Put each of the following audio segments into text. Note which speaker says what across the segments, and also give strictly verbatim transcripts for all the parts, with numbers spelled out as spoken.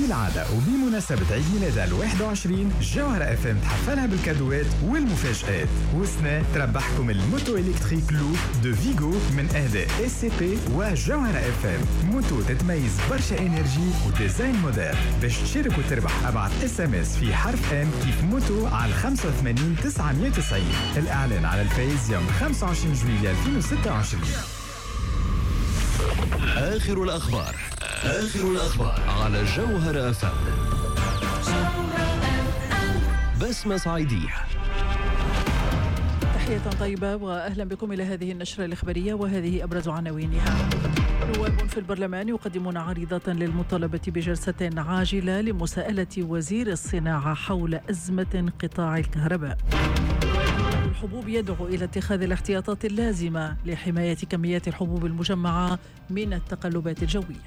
Speaker 1: كالعادة وبمناسبة عيد ميلادها الواحد وعشرين جوهرة اف ام تحفلها بالكادوات والمفاجآت، وسنة تربحكم الموتو الكتريك لوب دو فيغو من اهداء اس سي بي وجوهرة اف ام. موتو تتميز برشا انرجي وديزاين موديل. باش تشارك وتربح ابعث اس ام اس في حرف ام كيف موتو على خمسة وثمانين تسعمية وتسعين. الاعلان على الفيز يوم خمسة وعشرين جويلية ألفين وستة وعشرين.
Speaker 2: آخر الأخبار آخر الأخبار على جوهرة اف ام. بسمة صعيدية.
Speaker 3: تحية طيبة وأهلا بكم إلى هذه النشرة الإخبارية وهذه أبرز عناوينها. نواب في البرلمان يقدمون عريضة للمطالبة بجلسة عاجلة لمساءلة وزير الصناعة حول أزمة انقطاع الكهرباء. الحبوب يدعو إلى اتخاذ الاحتياطات اللازمة لحماية كميات الحبوب المجمعة من التقلبات الجوية.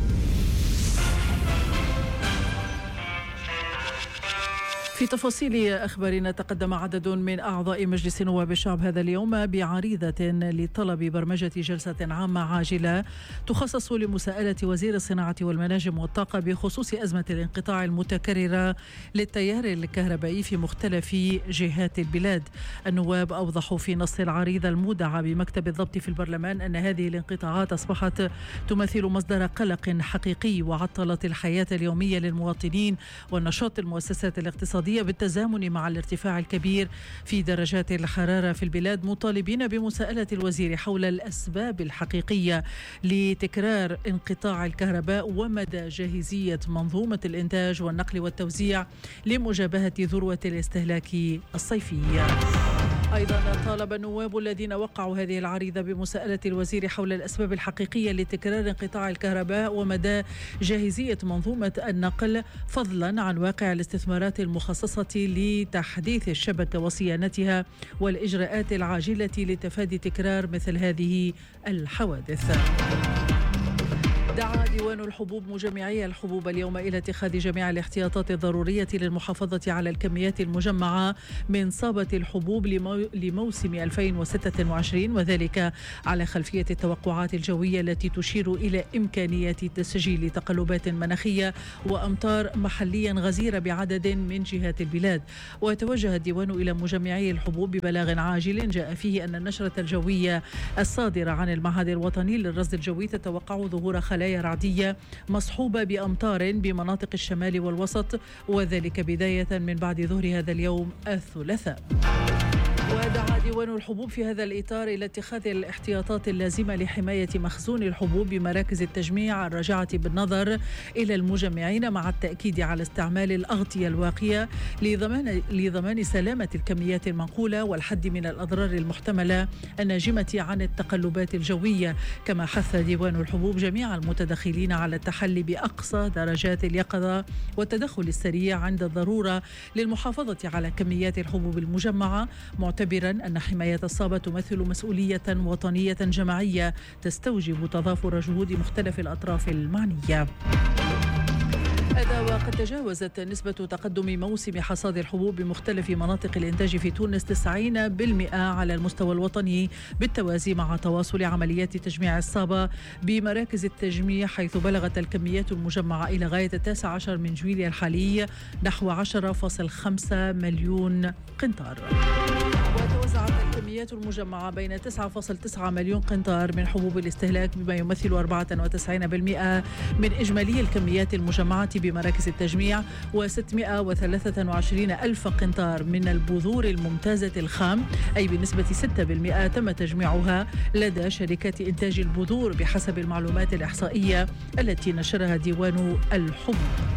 Speaker 3: في تفاصيل أخبارنا، تقدم عدد من أعضاء مجلس نواب الشعب هذا اليوم بعريضة لطلب برمجة جلسة عامة عاجلة تخصص لمساءلة وزير الصناعة والمناجم والطاقة بخصوص أزمة الانقطاع المتكررة للتيار الكهربائي في مختلف جهات البلاد. النواب أوضحوا في نص العريضة المودعة بمكتب الضبط في البرلمان أن هذه الانقطاعات أصبحت تمثل مصدر قلق حقيقي وعطلت الحياة اليومية للمواطنين والنشاط المؤسسات الاقتصادية بالتزامن مع الارتفاع الكبير في درجات الحرارة في البلاد، مطالبين بمساءلة الوزير حول الأسباب الحقيقية لتكرار انقطاع الكهرباء ومدى جاهزية منظومة الإنتاج والنقل والتوزيع لمجابهة ذروة الاستهلاك الصيفي. أيضا طالب النواب الذين وقعوا هذه العريضة بمساءلة الوزير حول الأسباب الحقيقية لتكرار انقطاع الكهرباء ومدى جاهزية منظومة النقل، فضلا عن واقع الاستثمارات المخصصة لتحديث الشبكة وصيانتها والإجراءات العاجلة لتفادي تكرار مثل هذه الحوادث. دعا ديوان الحبوب مجمعي الحبوب اليوم إلى اتخاذ جميع الاحتياطات الضرورية للمحافظة على الكميات المجمعة من صابة الحبوب لموسم ألفين وستة وعشرين، وذلك على خلفية التوقعات الجوية التي تشير إلى إمكانية تسجيل تقلبات مناخية وأمطار محليا غزيرة بعدد من جهات البلاد. وتوجه الديوان إلى مجمعي الحبوب ببلاغ عاجل جاء فيه أن النشرة الجوية الصادرة عن المعهد الوطني للرصد الجوي تتوقع ظهور خلايا رعدية مصحوبة بأمطار بمناطق الشمال والوسط، وذلك بداية من بعد ظهر هذا اليوم الثلاثاء. ودعا ديوان الحبوب في هذا الإطار إلى اتخاذ الاحتياطات اللازمة لحماية مخزون الحبوب بمراكز التجميع الراجعة بالنظر إلى المجمعين، مع التأكيد على استعمال الأغطية الواقية لضمان لضمان سلامة الكميات المنقولة والحد من الأضرار المحتملة الناجمة عن التقلبات الجوية. كما حث ديوان الحبوب جميع المتدخلين على التحلي بأقصى درجات اليقظة والتدخل السريع عند الضرورة للمحافظة على كميات الحبوب المجمعة، معتبرا أن حماية الصابة تمثل مسؤولية وطنية جماعية تستوجب تضافر جهود مختلف الأطراف المعنية. هذا وقد تجاوزت نسبة تقدم موسم حصاد الحبوب بمختلف مناطق الإنتاج في تونس تسعين بالمئة على المستوى الوطني، بالتوازي مع تواصل عمليات تجميع الصابة بمراكز التجميع، حيث بلغت الكميات المجمعة إلى غاية التاسع عشر من جويلية الحالي نحو عشرة فاصلة خمسة مليون قنطار. وتوزعت الكميات المجمعة بين تسعة فاصلة تسعة مليون قنطار من حبوب الاستهلاك، بما يمثل أربعة وتسعين بالمئة من إجمالي الكميات المجمعة بمراكز التجميع، وستمئة وثلاثة وعشرين ألف قنطار من البذور الممتازة الخام، أي بنسبة ستة بالمئة تم تجميعها لدى شركات إنتاج البذور بحسب المعلومات الإحصائية التي نشرها ديوان الحبوب.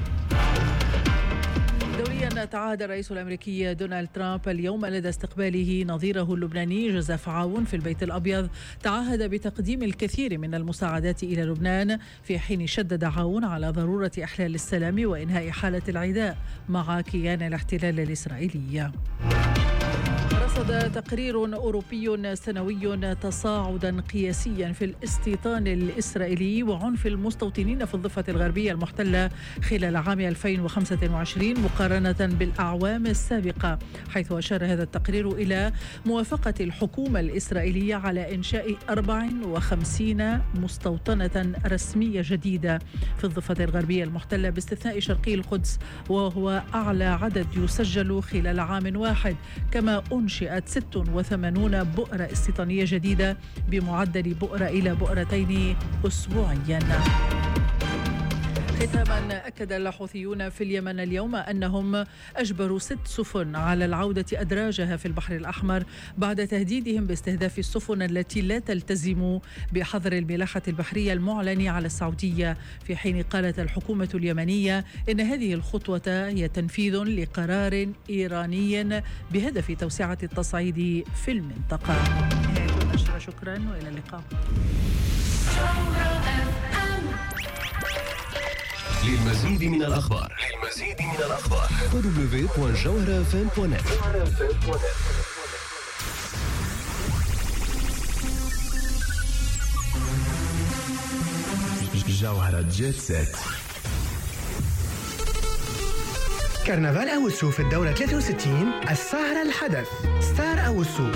Speaker 3: دوليا، تعهد الرئيس الأمريكي دونالد ترامب اليوم لدى استقباله نظيره اللبناني جوزيف عاون في البيت الأبيض، تعهد بتقديم الكثير من المساعدات إلى لبنان، في حين شدد عاون على ضرورة إحلال السلام وإنهاء حالة العداء مع كيان الاحتلال الإسرائيلي. رصد تقرير أوروبي سنوي تصاعدا قياسيا في الاستيطان الإسرائيلي وعنف المستوطنين في الضفة الغربية المحتلة خلال عام ألفين وخمسة وعشرين مقارنة بالأعوام السابقة، حيث أشار هذا التقرير إلى موافقة الحكومة الإسرائيلية على إنشاء أربع وخمسين مستوطنة رسمية جديدة في الضفة الغربية المحتلة باستثناء شرقي القدس، وهو أعلى عدد يسجل خلال عام واحد. كما أنشئت ستة وثمانين بؤرة استيطانية جديدة بمعدل بؤرة إلى بؤرتين أسبوعيا. ختاما، أكد الحوثيون في اليمن اليوم أنهم أجبروا ست سفن على العودة أدراجها في البحر الأحمر بعد تهديدهم باستهداف السفن التي لا تلتزم بحظر الملاحة البحرية المعلن على السعودية، في حين قالت الحكومة اليمنية إن هذه الخطوة هي تنفيذ لقرار إيراني بهدف توسعة التصعيد في المنطقة. نهاية النشرة، شكرا وإلى اللقاء.
Speaker 2: للمزيد من الأخبار للمزيد من الأخبار دبليو دوت جوهرة اف ام دوت نت.
Speaker 1: جوهرة جيت سيت.
Speaker 4: كرنفال أوسو في الدورة ثلاثة وستين، السهرة الحدث ستار أوسو.